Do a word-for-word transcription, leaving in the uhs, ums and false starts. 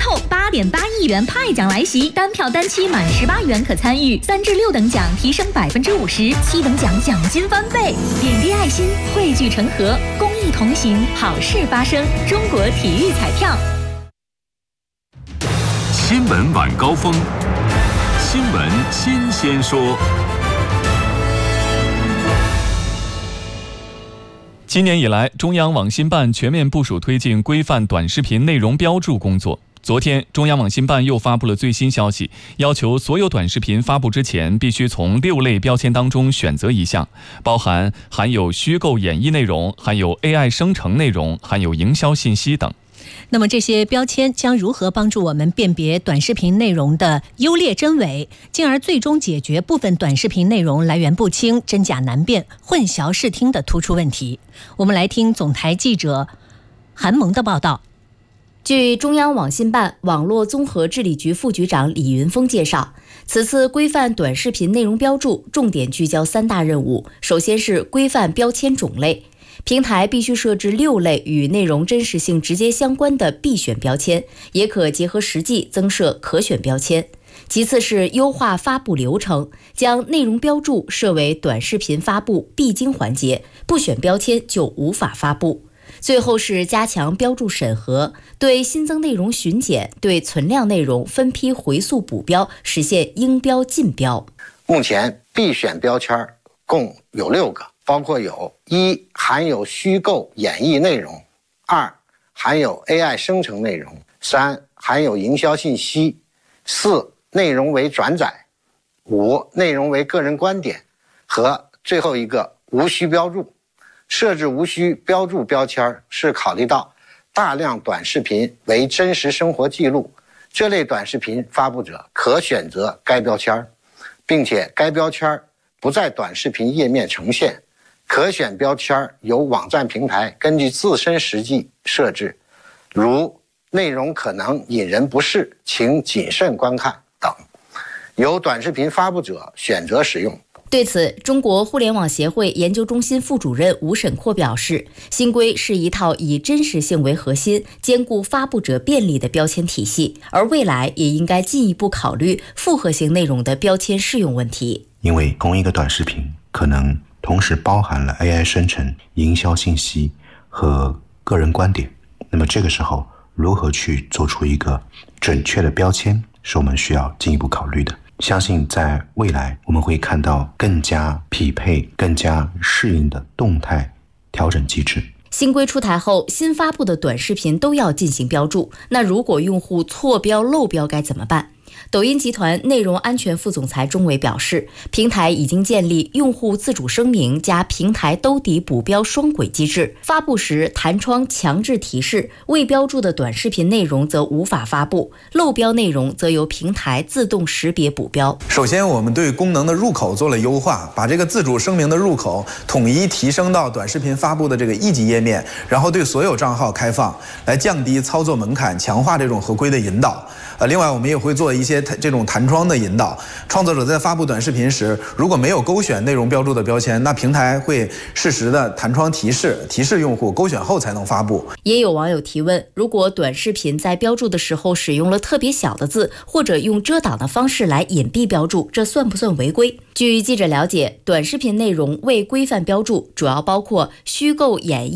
透，八点八亿元派奖来袭，单票单期满十八元可参与，三至六等奖提升百分之五十，七等奖奖金翻倍。点滴爱心，汇聚成河，公益同行，好事发生。中国体育彩票。 新闻晚高峰，新闻新鲜说。 今年以来，中央网信办全面部署推进规范短视频内容标注工作。昨天，中央网信办又发布了最新消息，要求所有短视频发布之前，必须从六类标签当中选择一项，包含含有虚构演绎内容、含有 A I 生成内容、含有营销信息等。 那么这些标签将如何帮助我们辨别短视频内容的优劣真伪，进而最终解决部分短视频内容来源不清、真假难辨、混淆视听的突出问题？我们来听总台记者韩萌的报道。 据中央网信办网络综合治理局副局长李云峰介绍，此次规范短视频内容标注重点聚焦三大任务。首先是规范标签种类，平台必须设置六类与内容真实性直接相关的必选标签，也可结合实际增设可选标签。其次是优化发布流程，将内容标注设为短视频发布必经环节，不选标签就无法发布。最后是加强标注审核，对新增内容巡检，对存量内容分批回溯补标，实现应标尽标。 目前必选标签共有六个，包括有一含有虚构演绎内容，二含有 A I 生成内容，三含有营销信息，四内容为转载，五内容为个人观点，和最后一个无需标注。设置无需标注标签是考虑到大量短视频为真实生活记录，这类短视频发布者可选择该标签，并且该标签不在短视频页面呈现，可选标签由网站平台根据自身实际设置，如内容可能引人不适，请谨慎观看等，由短视频发布者选择使用。 对此，中国互联网协会研究中心副主任吴沈阔表示，新规是一套以真实性为核心、兼顾发布者便利的标签体系，而未来也应该进一步考虑复合型内容的标签适用问题。 因为同一个短视频可能同时包含了 A I 生成、营销信息和个人观点，那么这个时候如何去做出一个准确的标签，是我们需要进一步考虑的。相信在未来我们会看到更加匹配、更加适应的动态调整机制。 新规出台后，新发布的短视频都要进行标注，那如果用户错标漏标该怎么办？抖音集团内容安全副总裁钟伟表示，平台已经建立用户自主声明加平台兜底补标双轨机制，发布时弹窗强制提示，未标注的短视频内容则无法发布，漏标内容则由平台自动识别补标。 首先，我们对功能的入口做了优化，把这个自主声明的入口统一提升到短视频发布的这个一级页面，然后对所有账号开放，来降低操作门槛，强化这种合规的引导。呃，另外我们也会做一些这种弹窗的引导，创作者在发布短视频时，如果没有勾选内容标注的标签，那平台会适时的弹窗提示，提示用户勾选后才能发布。 也有网友提问，如果短视频在标注的时候使用了特别小的字，或者用遮挡的方式来隐蔽标注，这算不算违规？据记者了解，短视频内容未规范标注主要包括虚构演绎